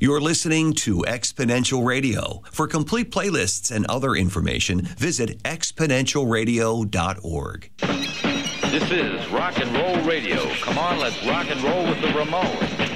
You're listening to Exponential Radio. For complete playlists and other information, visit exponentialradio.org. This is Rock and Roll Radio. Come on, let's rock and roll with the Ramones.